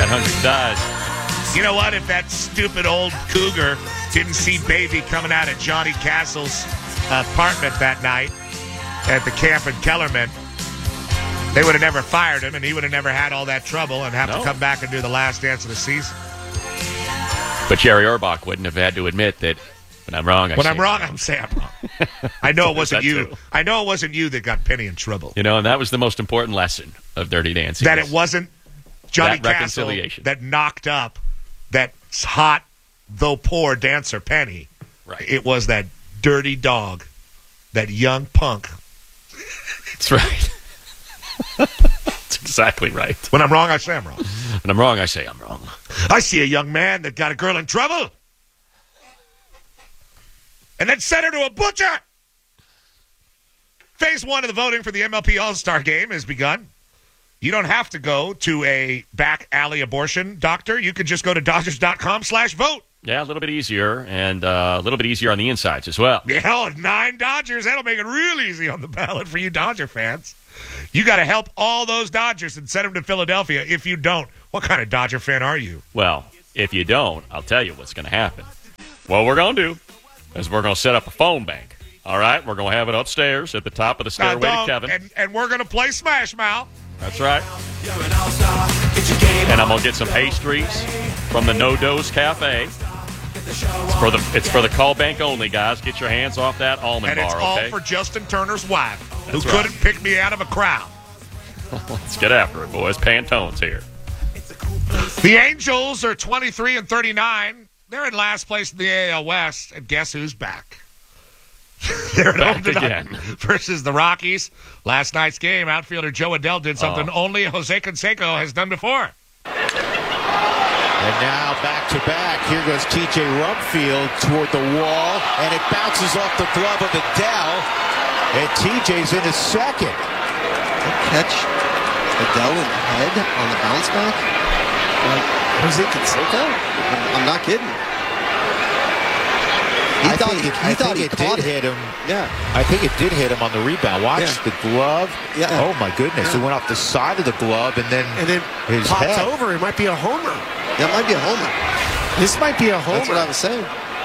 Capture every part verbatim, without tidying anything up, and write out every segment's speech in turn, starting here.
one hundred does. You know what? If that stupid old cougar didn't see baby coming out of Johnny Castle's apartment that night at the camp in Kellerman, they would have never fired him, and he would have never had all that trouble and have no. to come back and do the last dance of the season. But Jerry Orbach wouldn't have had to admit that when I'm wrong, I When say I'm wrong, wrong. I'm saying I'm wrong. I know it wasn't you. Too. I know it wasn't you that got Penny in trouble. You know, and that was the most important lesson of Dirty Dancing. That it wasn't Johnny that Castle reconciliation. that knocked up that hot, though poor dancer Penny. Right. It was that dirty dog, that young punk. That's right. That's exactly right. When I'm wrong, I say I'm wrong. When I'm wrong, I say I'm wrong. I see a young man that got a girl in trouble and then sent her to a butcher. Phase one of the voting for the M L B All-Star Game has begun. You don't have to go to a back alley abortion doctor. You can just go to Dodgers.com slash vote. Yeah, a little bit easier, and uh, a little bit easier on the insides as well. Yeah, hell, nine Dodgers. That'll make it real easy on the ballot for you Dodger fans. You got to help all those Dodgers and send them to Philadelphia. If you don't, what kind of Dodger fan are you? Well, if you don't, I'll tell you what's going to happen. What we're going to do is we're going to set up a phone bank. All right? We're going to have it upstairs at the top of the stairway Uh, to Kevin. And, and we're going to play Smash Mouth. That's right. And I'm going to get some pastries from the No Dose Cafe. It's for the it's for the call bank only, guys. Get your hands off that almond And it's bar, all okay? for Justin Turner's wife, That's who right. couldn't pick me out of a crowd. Let's get after it, boys. Pantone's here. The Angels are twenty-three and thirty-nine. They're in last place in the A L West, and guess who's back? They're at Back home tonight again. versus the Rockies. Last night's game, outfielder Joe Adell did something Oh. only Jose Canseco has done before. And now back to back. Here goes T J Rumfield toward the wall, and it bounces off the glove of Adell. And T J's in his second. Catch Adell in the head on the bounce back? Like, Jose Canseco? I'm, I'm not kidding. He I thought think he, it, he I thought think he it caught did it. hit him. Yeah. I think it did hit him on the rebound. Watch Yeah. the glove. Yeah. Oh, my goodness. Yeah. It went off the side of the glove, and then, And then his pops head. over. It might be a homer. That might be a homer. This might be a homer. That's what I was saying.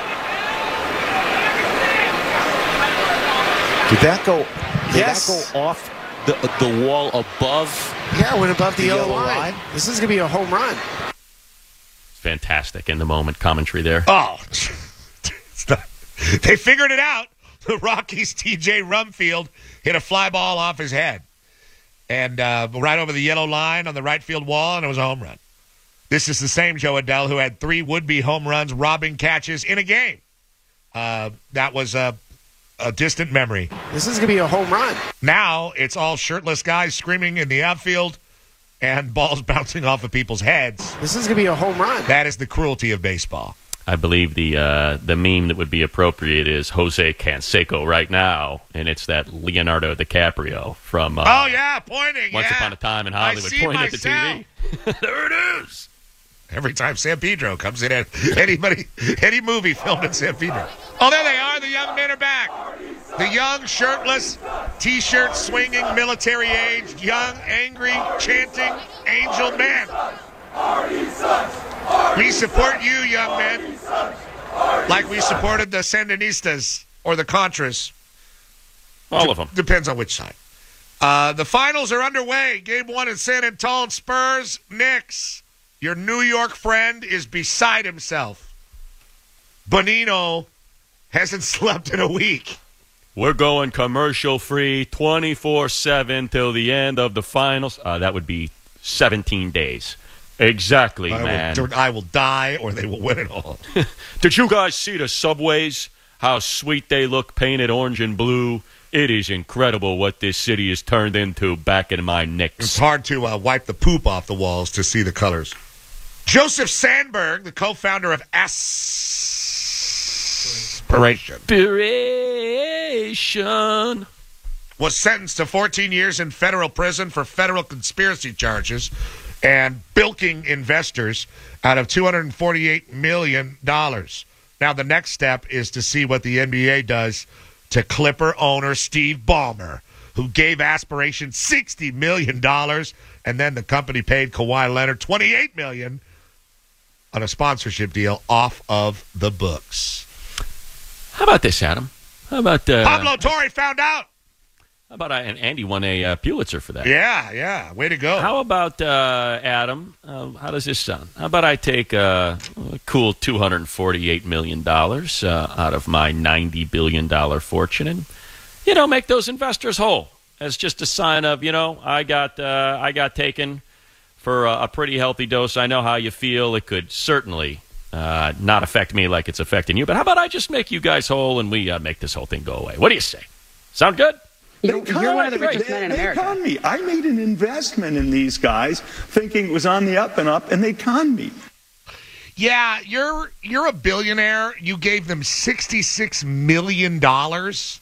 Did that go, did Yes. that go off the, the wall above? Yeah, went above the, The yellow, yellow line. line. This is going to be a home run. Fantastic in the moment commentary there. Oh, it's not, they figured it out. The Rockies' T J Rumfield hit a fly ball off his head. And uh, right over the yellow line on the right field wall, and it was a home run. This is the same Joe Adell who had three would-be home runs, robbing catches in a game. Uh, that was a, a distant memory. This is going to be a home run. Now it's all shirtless guys screaming in the outfield and balls bouncing off of people's heads. This is going to be a home run. That is the cruelty of baseball. I believe the uh, the meme that would be appropriate is Jose Canseco right now, and it's that Leonardo DiCaprio from uh, Oh, yeah, pointing. Once yeah. Upon a Time in I Hollywood see pointing at the myself. T V. There it is. Every time San Pedro comes in, anybody, any movie filmed in San Pedro. Oh, there they are. The young men are back. The young, shirtless, T-shirt swinging, military-aged, young, angry, chanting, angel men. We support you, young men, like we supported the Sandinistas or the Contras. All of them. Depends on which side. Uh, the finals are underway. Game one in San Antonio. Spurs, Knicks. Your New York friend is beside himself. Bonino hasn't slept in a week. We're going commercial-free twenty-four seven till the end of the finals. Uh, that would be seventeen days. Exactly, I man. will, I will die or they will win it all. Did you guys see the subways? How sweet they look, painted orange and blue. It is incredible what this city has turned into back in my It's Knicks. hard to uh, wipe the poop off the walls to see the colors. Joseph Sandberg, the co-founder of Aspiration, Inspiration. was sentenced to fourteen years in federal prison for federal conspiracy charges and bilking investors out of two hundred forty-eight million dollars. Now, the next step is to see what the N B A does to Clipper owner Steve Ballmer, who gave Aspiration sixty million dollars And then the company paid Kawhi Leonard twenty-eight million dollars on a sponsorship deal off of the books. How about this, Adam? How about uh, Pablo Torre found out. How about uh, and Andy won a uh, Pulitzer for that? Yeah, yeah. Way to go. How about uh, Adam? Uh, how does this sound? How about I take uh, a cool two hundred forty-eight million dollars uh, out of my ninety billion dollars fortune and, you know, make those investors whole as just a sign of, you know, I got uh, I got taken for a, a pretty healthy dose. I know how you feel. It could certainly uh, not affect me like it's affecting you. But how about I just make you guys whole and we uh, make this whole thing go away? What do you say? Sound good? You're, you're one of the richest men in they, America. They conned me. I made an investment in these guys thinking it was on the up and up, and they conned me. Yeah, you're you're a billionaire. You gave them sixty-six million dollars.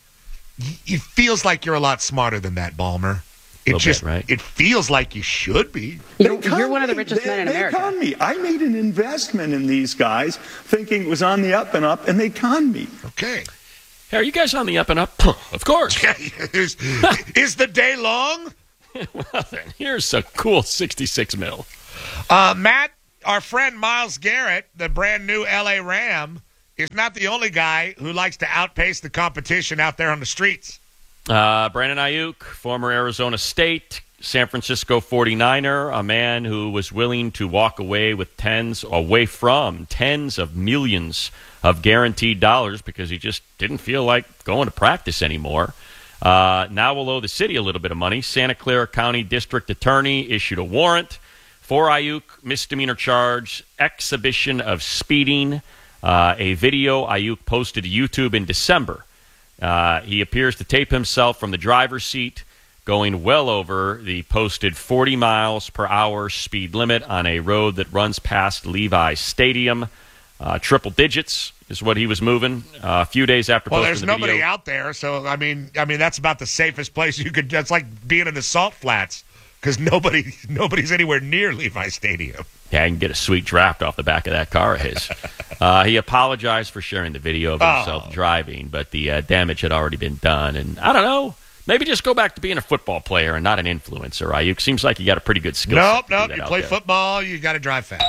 It feels like you're a lot smarter than that, Ballmer. It just bit, right? It feels like you should be. You're, They conned you're one of the me. richest they, men in they America. conned me. I made an investment in these guys thinking it was on the up and up, and they conned me. Okay. Hey, are you guys on the up and up? Of course. is, is the day long? Well, then, here's a cool sixty-six mil. Uh, Matt, our friend Myles Garrett, the brand new L A Ram, is not the only guy who likes to outpace the competition out there on the streets. Uh, Brandon Ayuk, former Arizona State, San Francisco forty-niner, a man who was willing to walk away with tens, away from tens of millions of guaranteed dollars because he just didn't feel like going to practice anymore. Uh, now will owe the city a little bit of money. Santa Clara County District Attorney issued a warrant for Ayuk, misdemeanor charge, exhibition of speeding, uh, a video Ayuk posted to YouTube in December. Uh, he appears to tape himself from the driver's seat, going well over the posted forty miles per hour speed limit on a road that runs past Levi Stadium. Uh, triple digits is what he was moving uh, a few days after Well, posting there's the nobody video. out there, so I mean, I mean that's about the safest place you could. That's like being in the Salt Flats because nobody, nobody's anywhere near Levi Stadium. Yeah, I can get a sweet draft off the back of that car of his. uh, he apologized for sharing the video of himself Oh. driving, but the uh, damage had already been done. And I don't know, maybe just go back to being a football player and not an influencer. Ayuk seems like you got a pretty good skill Nope, set to do nope. that You out play there. football, you got to drive fast.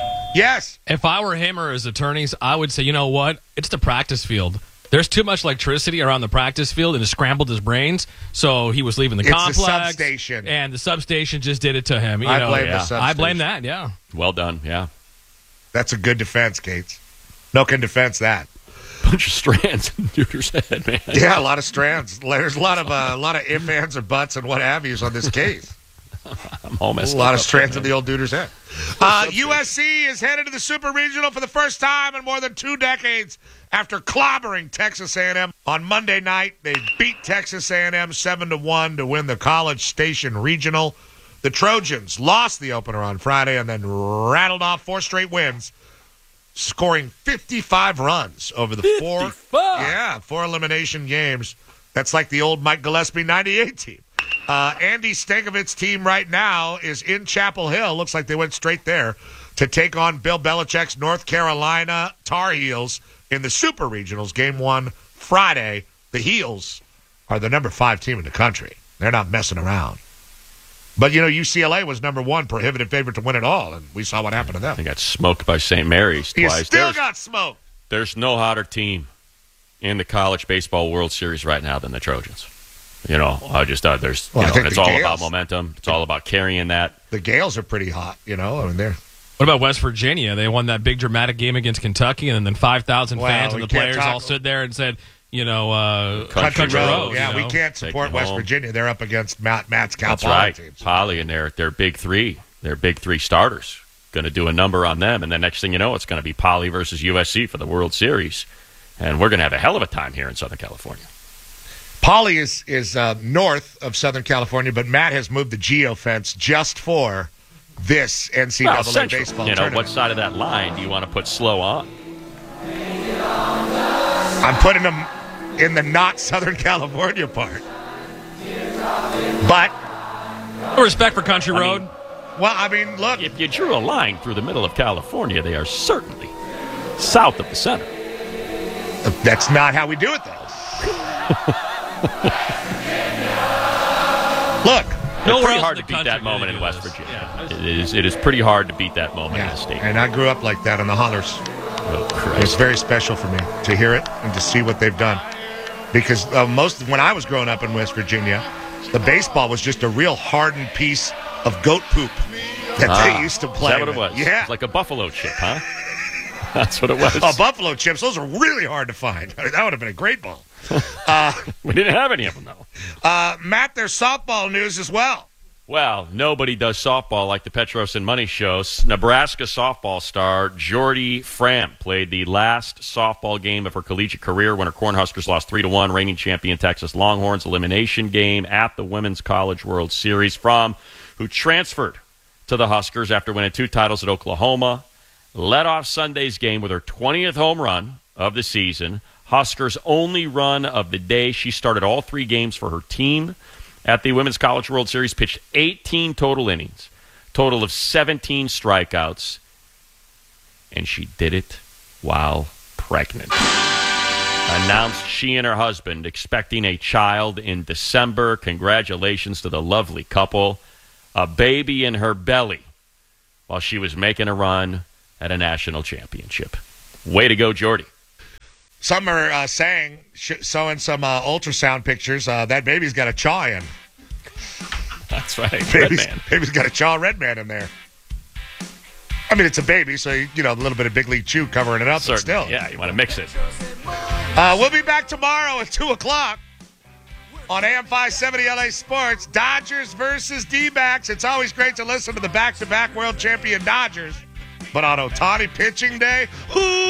Yes. If I were him or his attorneys, I would say, you know what? It's the practice field. There's too much electricity around the practice field, and it scrambled his brains. So he was leaving the It's the complex. substation. And the substation just did it to him. You I know, blame yeah. the substation. I blame that, yeah. Well done, yeah. That's a good defense, Gates. No can defense that. Bunch of strands in Deuter's head, man. Yeah, a lot of strands. There's a lot of uh, a lot of ifs, ands, or buts, and what have yous on this case. I'm all A messed lot up, of strands man. of the old Duder's head. Uh, U S C is headed to the Super Regional for the first time in more than two decades after clobbering Texas A and M on Monday night. They beat Texas A and M seven to one to win the College Station Regional. The Trojans lost the opener on Friday and then rattled off four straight wins, scoring fifty-five runs over the four fifty-five? yeah four elimination games. That's like the old Mike Gillespie ninety-eight team. Uh, Andy Stankovic's team right now is in Chapel Hill. Looks like they went straight there to take on Bill Belichick's North Carolina Tar Heels in the Super Regionals. Game one Friday. The Heels are the number five team in the country. They're not messing around. But, you know, U C L A was number one prohibitive favorite to win it all, and we saw what happened to them. They got smoked by Saint Mary's You twice. still There's, got smoked. there's no hotter team in the College Baseball World Series right now than the Trojans. You know, I just thought there's, you Well, I know, think it's the all Gales- about momentum. It's all about carrying that. The Gales are pretty hot, you know. I mean, they're What about West Virginia? They won that big dramatic game against Kentucky, and then five thousand Well, fans and we the can't players talk- all stood there and said, you know, uh, Country country road. road, Yeah, you we know? can't Take support me West home. Virginia. They're up against Matt Matt's Cal That's Poly right. teams. Poly and their, their big three, their big three starters, going to do a number on them. And then next thing you know, it's going to be Poly versus U S C for the World Series. And we're going to have a hell of a time here in Southern California. Poly is is uh, north of Southern California, but Matt has moved the geofence just for this N C double A Well, Central. baseball You know, tournament. what side of that line do you want to put slow on? I'm putting them in the not Southern California part. But, Respect for Country I Road. mean- well, I mean, look, If you drew a line through the middle of California, they are certainly south of the center. that's not how we do it, though. Look, Nowhere pretty else hard in to the beat that country moment do in West this. Virginia. Yeah. It is. It is pretty hard to beat that moment Yeah. in the state. And I grew up like that on the hollers. Oh, It's Christ. very special for me to hear it and to see what they've done. Because uh, most when I was growing up in West Virginia, the baseball was just a real hardened piece of goat poop that Ah, they used to Is play. that what it with. was? Yeah. It's like a buffalo chip, huh? That's what it was. Oh, buffalo chips. Those are really hard to find. That would have been a great ball. Uh, We didn't have any of them, though. uh, Matt, there's softball news as well. Well, nobody does softball like the Petros and Money show. Nebraska softball star Jordy Fram played the last softball game of her collegiate career when her Cornhuskers lost three to one, reigning champion Texas Longhorns elimination game at the Women's College World Series. Fram, who transferred to the Huskers after winning two titles at Oklahoma, led off Sunday's game with her twentieth home run of the season. Huskers' only run of the day. She started all three games for her team at the Women's College World Series, pitched eighteen total innings, total of seventeen strikeouts, and she did it while pregnant. Announced she and her husband expecting a child in December. Congratulations to the lovely couple. A baby in her belly while she was making a run at a national championship. Way to go, Jordy. Some are uh, saying, sh- showing some uh, ultrasound pictures, uh, that baby's got a chaw in. That's right. Red Baby's, man. baby's got a chaw red man in there. I mean, it's a baby, so, you know, a little bit of Big League Chew covering it up, but Certainly. still. Yeah, you want to mix it. Uh, we'll be back tomorrow at two o'clock on A M five seventy L A Sports. Dodgers versus D-backs. It's always great to listen to the back-to-back world champion Dodgers. But on Ohtani pitching day, who